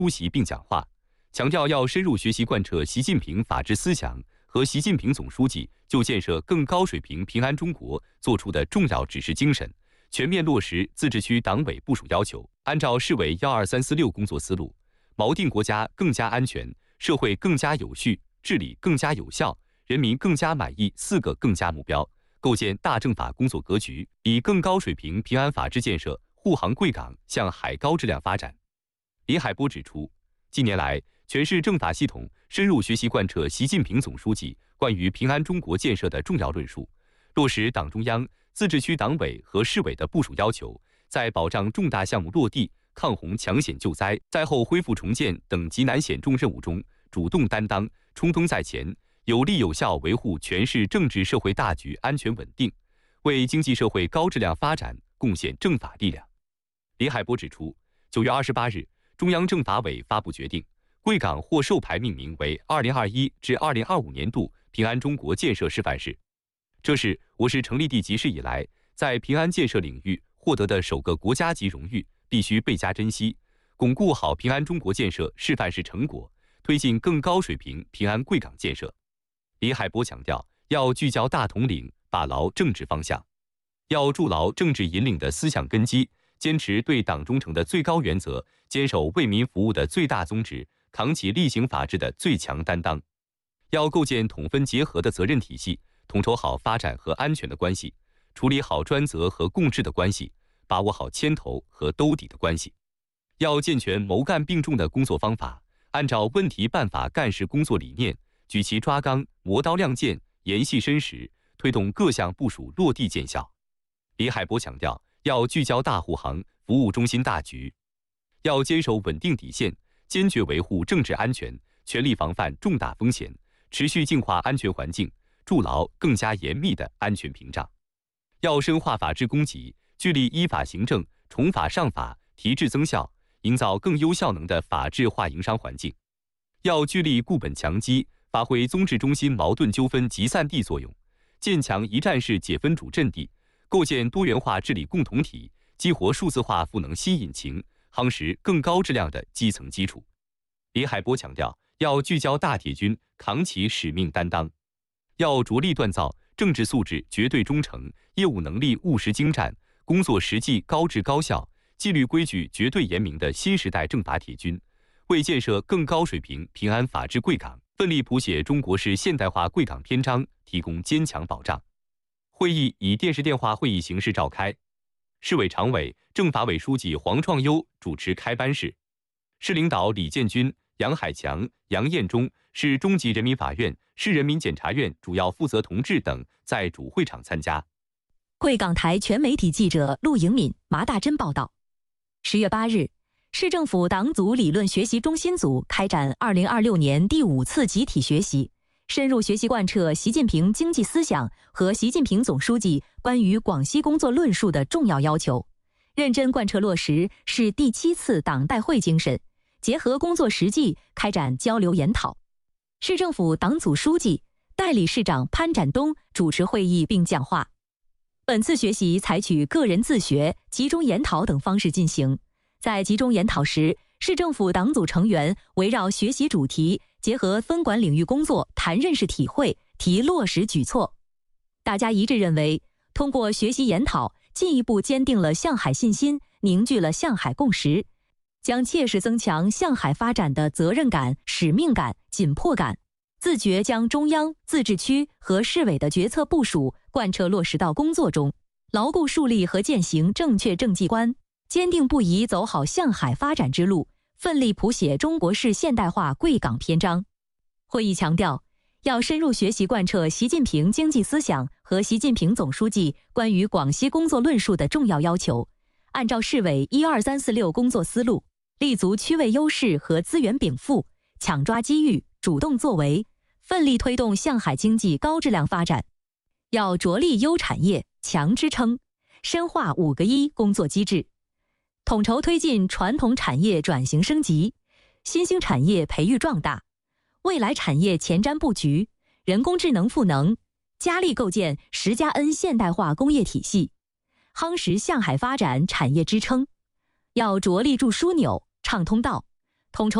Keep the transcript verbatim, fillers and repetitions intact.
出席并讲话，强调要深入学习贯彻习近平法治思想和习近平总书记就建设更高水平平安中国作出的重要指示精神，全面落实自治区党委部署要求，按照市委一二三四六工作思路，锚定国家更加安全、社会更加有序、治理更加有效、人民更加满意四个更加目标，构建大政法工作格局，以更高水平平安法治建设护航贵港向海高质量发展。李海波指出，近年来，全市政法系统深入学习贯彻习近平总书记关于平安中国建设的重要论述，落实党中央、自治区党委和市委的部署要求，在保障重大项目落地、抗洪抢险救灾、灾后恢复重建等极难险重任务中主动担当、冲锋在前，有力有效维护全市政治社会大局安全稳定，为经济社会高质量发展贡献政法力量。李海波指出，九月二十八日，中央政法委发布决定，贵港获授牌命名为二零二一至二零二五年度平安中国建设示范市。这是我市成立地即市以来在平安建设领域获得的首个国家级荣誉，必须倍加珍惜，巩固好平安中国建设示范市成果，推进更高水平平安贵港建设。李海波强调，要聚焦大统领，把牢政治方向，要筑牢政治引领的思想根基，坚持对党忠诚的最高原则，坚守为民服务的最大宗旨，扛起厉行法治的最强担当。要构建统分结合的责任体系，统筹好发展和安全的关系，处理好专责和共治的关系，把握好牵头和兜底的关系。要健全谋干并重的工作方法，按照问题办法干事工作理念，举旗抓纲，磨刀亮剑，研细深实，推动各项部署落地见效。李海波强调，要聚焦大护航，服务中心大局，要坚守稳定底线，坚决维护政治安全，全力防范重大风险，持续净化安全环境，筑牢更加严密的安全屏障。要深化法治供给，聚力依法行政，重法上法，提质增效，营造更优效能的法治化营商环境。要聚力固本强基，发挥宗治中心矛盾纠纷集散地作用，建强一站式解分主阵地，构建多元化治理共同体，激活数字化赋能新引擎，夯实更高质量的基层基础。李海波强调，要聚焦大铁军，扛起使命担当，要着力锻造政治素质绝对忠诚、业务能力务实精湛、工作实际高质高效、纪律规矩绝对严明的新时代政法铁军，为建设更高水平平安法治贵港，奋力谱写中国式现代化贵港篇章，提供坚强保障。会议以电视电话会议形式召开，市委常委、政法委书记黄创优主持开班式，市领导李建军、杨海强、杨彦忠，市中级人民法院、市人民检察院主要负责同志等在主会场参加。 贵港台全媒体记者陆颖敏、麻大珍报道。十月八日，市政府党组理论学习中心组开展二零二六年第五次集体学习，深入学习贯彻习近平经济思想和习近平总书记关于广西工作论述的重要要求，认真贯彻落实市第七次党代会精神，结合工作实际开展交流研讨。市政府党组书记、代理市长潘展东主持会议并讲话。本次学习采取个人自学、集中研讨等方式进行。在集中研讨时，市政府党组成员围绕学习主题，结合分管领域工作谈认识体会，提落实举措。大家一致认为，通过学习研讨，进一步坚定了向海信心，凝聚了向海共识，将切实增强向海发展的责任感、使命感、紧迫感，自觉将中央、自治区和市委的决策部署贯彻落实到工作中，牢固树立和践行正确政绩观，坚定不移走好向海发展之路，奋力谱写中国式现代化贵港篇章。会议强调，要深入学习贯彻习近平经济思想和习近平总书记关于广西工作论述的重要要求，按照市委一二三四六工作思路，立足区位优势和资源禀赋，抢抓机遇，主动作为，奋力推动向海经济高质量发展。要着力优产业、强支撑，深化五个一工作机制，统筹推进传统产业转型升级，新兴产业培育壮大，未来产业前瞻布局，人工智能赋能，加力构建十加 N 现代化工业体系，夯实向海发展产业支撑。要着力筑枢纽、畅通道， 统筹